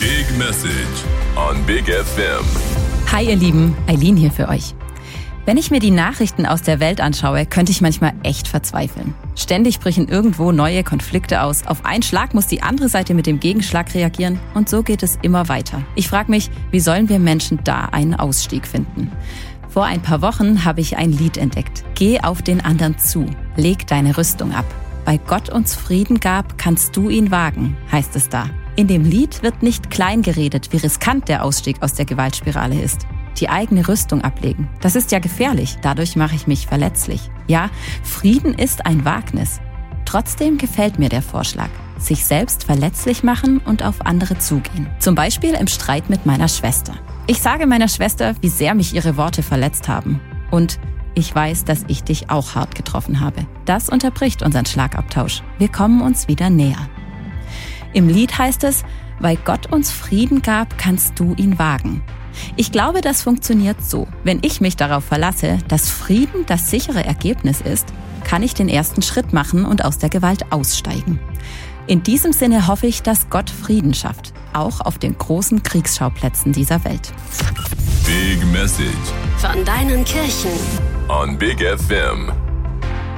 Big Message on Big FM. Hi ihr Lieben, Eileen hier für euch. Wenn ich mir die Nachrichten aus der Welt anschaue, könnte ich manchmal echt verzweifeln. Ständig brechen irgendwo neue Konflikte aus. Auf einen Schlag muss die andere Seite mit dem Gegenschlag reagieren und so geht es immer weiter. Ich frage mich, wie sollen wir Menschen da einen Ausstieg finden? Vor ein paar Wochen habe ich ein Lied entdeckt. Geh auf den anderen zu, leg deine Rüstung ab. Weil Gott uns Frieden gab, kannst du ihn wagen, heißt es da. In dem Lied wird nicht klein geredet, wie riskant der Ausstieg aus der Gewaltspirale ist. Die eigene Rüstung ablegen, das ist ja gefährlich, dadurch mache ich mich verletzlich. Ja, Frieden ist ein Wagnis. Trotzdem gefällt mir der Vorschlag. Sich selbst verletzlich machen und auf andere zugehen. Zum Beispiel im Streit mit meiner Schwester. Ich sage meiner Schwester, wie sehr mich ihre Worte verletzt haben. Und ich weiß, dass ich dich auch hart getroffen habe. Das unterbricht unseren Schlagabtausch. Wir kommen uns wieder näher. Im Lied heißt es, weil Gott uns Frieden gab, kannst du ihn wagen. Ich glaube, das funktioniert so. Wenn ich mich darauf verlasse, dass Frieden das sichere Ergebnis ist, kann ich den ersten Schritt machen und aus der Gewalt aussteigen. In diesem Sinne hoffe ich, dass Gott Frieden schafft, auch auf den großen Kriegsschauplätzen dieser Welt. Big Message von deinen Kirchen on Big FM.